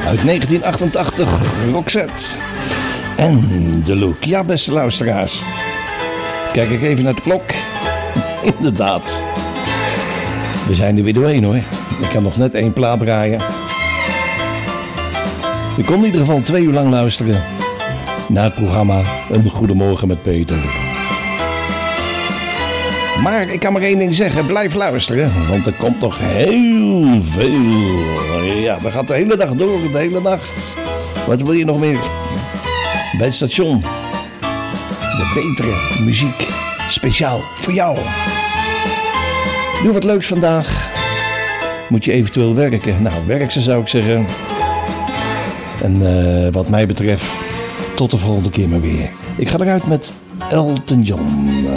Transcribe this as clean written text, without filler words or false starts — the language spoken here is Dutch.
Uit 1988, Roxette. En de Look. Ja, beste luisteraars. Kijk ik even naar de klok. Inderdaad. We zijn er weer doorheen hoor. Ik kan nog net 1 plaat draaien. Je kon in ieder geval 2 uur lang luisteren naar het programma Een Goedemorgen met Peter. Maar ik kan maar 1 ding zeggen, blijf luisteren, want er komt toch heel veel. Ja, dat gaat de hele dag door, de hele nacht. Wat wil je nog meer? Bij het station. De betere muziek, speciaal voor jou. Doe wat leuks vandaag. Moet je eventueel werken? Nou, werk ze zou ik zeggen. En wat mij betreft, tot de volgende keer maar weer. Ik ga eruit met Elton John.